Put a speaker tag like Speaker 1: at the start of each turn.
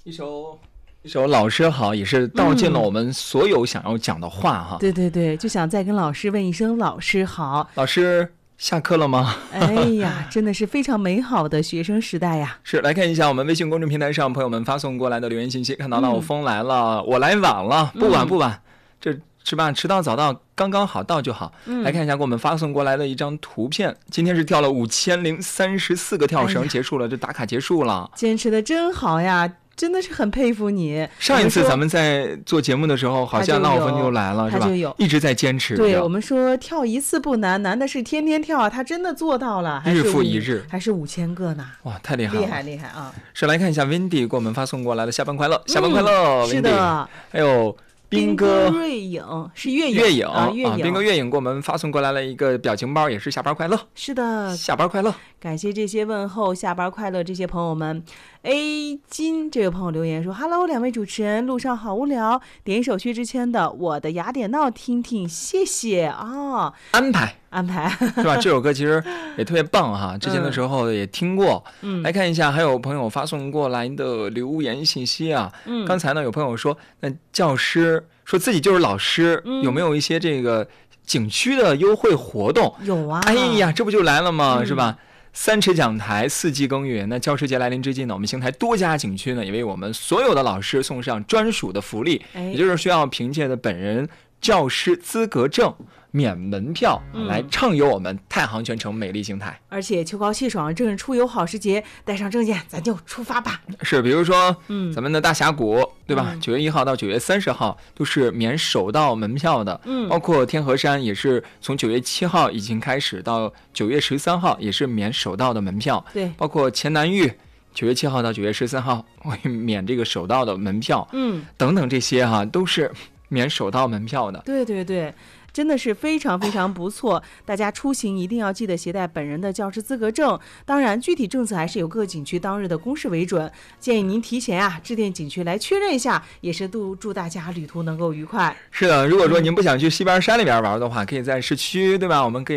Speaker 1: 一首老师好，也是道尽了我们所有想要讲的话哈。
Speaker 2: 对对对，就想再跟老师问一声老师好。
Speaker 1: 老师下课了吗？
Speaker 2: 哎呀，真的是非常美好的学生时代呀。
Speaker 1: 是，来看一下我们微信公众平台上朋友们发送过来的留言信息。看到了，我风来了，我来晚了，不晚不晚，这是吧？迟到早到刚刚好，到就好。来看一下给我们发送过来的一张图片，今天是跳了5034个跳绳，结束了，这打卡结束了，
Speaker 2: 坚持的真好呀。真的是很佩服你。
Speaker 1: 上一次咱们在做节目的时候，好像那我芬就来了，是吧？一直在坚持。
Speaker 2: 对，我们说跳一次不难，难的是天天跳啊，他真的做到了，
Speaker 1: 日复一日，
Speaker 2: 还是5000个呢！
Speaker 1: 哇，太厉害了！
Speaker 2: 厉害啊！
Speaker 1: 是，来看一下 Wendy 给我们发送过来的下班快乐，下班快乐，
Speaker 2: 是的，
Speaker 1: 还有。斌哥
Speaker 2: 瑞影是月影
Speaker 1: 啊，斌哥月影给我们发送过来了一个表情包，也是下班快乐。
Speaker 2: 是的，
Speaker 1: 下班快乐，
Speaker 2: 感谢这些问候，下班快乐这些朋友们。A 金这位朋友留言说 ：“Hello， 两位主持人，路上好无聊，点一首薛之谦的《我的雅典娜》听听，谢谢啊。”
Speaker 1: 安排
Speaker 2: 是
Speaker 1: 吧？这首歌其实也特别棒哈，之前的时候也听过。来看一下，还有朋友发送过来的留言信息啊。刚才呢有朋友说，那教师说自己就是老师，有没有一些这个景区的优惠活动？
Speaker 2: 有啊。
Speaker 1: 哎呀，这不就来了吗？是吧？3尺讲台，4季耕耘。那教师节来临之际呢，我们邢台多家景区呢，也为我们所有的老师送上专属的福利，也就是需要凭借的本人教师资格证免门票来畅游我们太行全程美丽邢台。
Speaker 2: 而且秋高气爽，正是出游好时节，带上证件咱就出发吧。
Speaker 1: 是，比如说咱们的大峡谷，对吧？9月1号到9月30号都是免首道门票的。包括天河山也是从9月7号已经开始到9月13号也是免首道的门票。
Speaker 2: 对，
Speaker 1: 包括前南峪9月7号到9月13号会免这个首道的门票。等等这些都是免首道门票的。
Speaker 2: 对对对，真的是非常非常不错。大家出行一定要记得携带本人的教师资格证，当然具体政策还是由各景区当日的公示为准，建议您提前致电景区来确认一下，也是祝大家旅途能够愉快。
Speaker 1: 是的，如果说您不想去西边山里边玩的话，可以在市区，对吧？我们可以